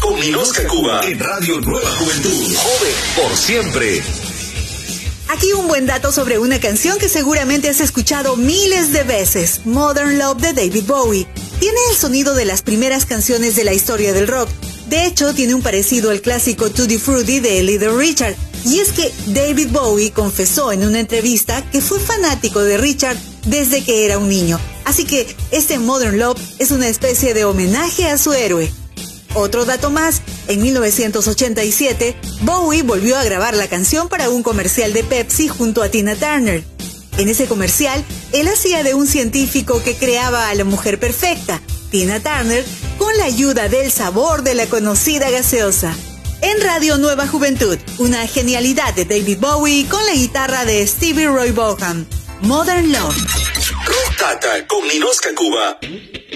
con Ninosca Cuba en Radio Nueva Juventud. Joven por siempre. Aquí un buen dato sobre una canción que seguramente has escuchado miles de veces, Modern Love de David Bowie. Tiene el sonido de las primeras canciones de la historia del rock. De hecho, tiene un parecido al clásico Tutti Frutti de Little Richard. Y es que David Bowie confesó en una entrevista que fue fanático de Richard desde que era un niño. Así que este Modern Love es una especie de homenaje a su héroe. Otro dato más, en 1987, Bowie volvió a grabar la canción para un comercial de Pepsi junto a Tina Turner. En ese comercial, él hacía de un científico que creaba a la mujer perfecta, Tina Turner, con la ayuda del sabor de la conocida gaseosa. En Radio Nueva Juventud, una genialidad de David Bowie con la guitarra de Stevie Ray Vaughan, Modern Love. Rock Data con Ninosca Cuba.